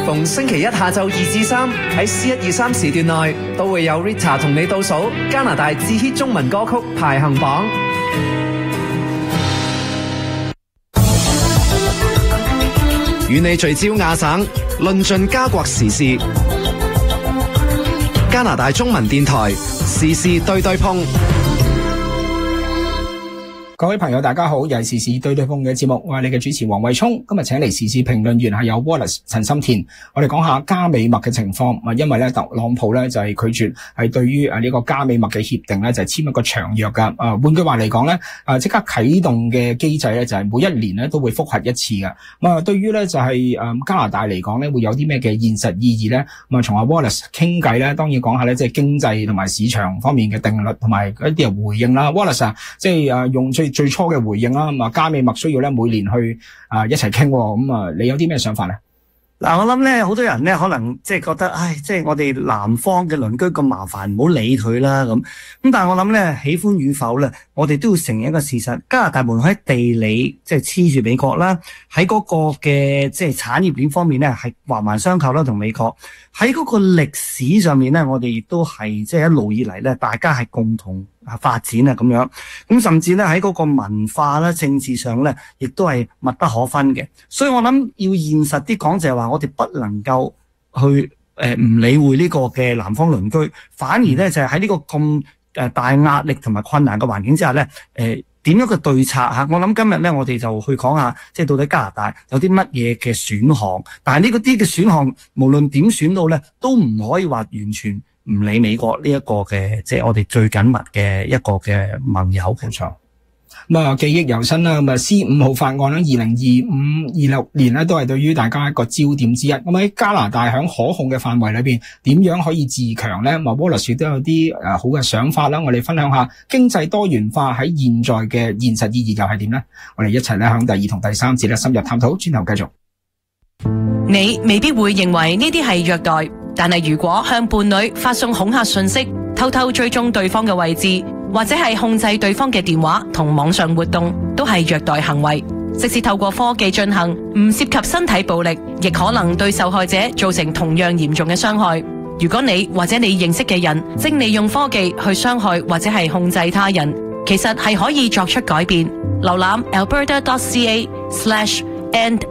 逢星期一下晝2至3喺 C123時段內，都會有 Rita 同你倒數加拿大至 hit 中文歌曲排行榜。與你聚焦亞省，論盡加國時事。加拿大中文電台時事對對碰。 各位朋友大家好，又係時事對對碰嘅節目，我係你嘅主持黃慧聰。今日請嚟時事評論員係有 Wallace 陳心田，我哋講下加美墨嘅情況。因為咧特朗普咧就係拒絕係對於呢個加美墨嘅協定咧就係簽一個長約噶。換句話嚟講咧，即刻啟動嘅機制咧就係每一年咧都會複核一次嘅。咁對於咧就係加拿大嚟講咧會有啲咩嘅現實意義咧？咁從阿 Wallace 傾偈咧，當然講下咧即係經濟同埋市場方面嘅定律同埋一啲嘅回應啦。Wallace 啊，即係用最初嘅回應啦，咁加美墨需要咧每年去一齊傾，咁你有啲咩想法咧？ 嗱，我諗咧，好多人咧可能即係覺得，即係我哋南方嘅鄰居咁麻煩，唔好理佢啦咁。但係我諗咧，喜歡與否咧，我哋都要承認一個事實，加拿大無論喺地理即係黐住美國啦，喺嗰個嘅即係產業鏈方面咧係環環相扣啦，同美國喺嗰個歷史上面咧，我哋亦都係即係一路以嚟咧，大家係共同發展啊咁樣。咁甚至咧喺嗰個文化啦、政治上咧，亦都係密不可分嘅。所以我諗要現實啲講就係話，我哋不能夠去唔理會呢個嘅南方鄰居，反而咧就係喺呢個咁大壓力同埋困難嘅環境之下咧，點樣嘅對策嚇？我諗今日咧，我哋就去講下，即係到底加拿大有啲乜嘢嘅選項。但係呢啲嘅選項，無論點選到咧，都唔可以話完全唔理美國呢一個嘅，即係我哋最緊密嘅一個嘅盟友。冇錯。咁記憶猶新啦，咁C5號法案咧，2025-26年咧都係對於大家一個焦點之一。咁喺加拿大響可控嘅範圍裏邊，點樣可以自強咧？Wallace都有啲好嘅想法啦。我哋分享下經濟多元化喺現在嘅現實意義又係點咧？我哋一齊咧響第2同第3節咧深入探討，轉頭繼續。 你未必會認為呢啲係虐待，但係如果向伴侶發送恐嚇信息，偷偷追蹤對方嘅位置，或者係控制對方嘅電話同網上活動，都係虐待行為。即使透過科技進行，唔涉及身體暴力，亦可能對受害者造成同樣嚴重嘅傷害。如果你或者你認識嘅人正利用科技去傷害或者係控制他人，其實係可以作出改變。瀏覽 alberta.ca/end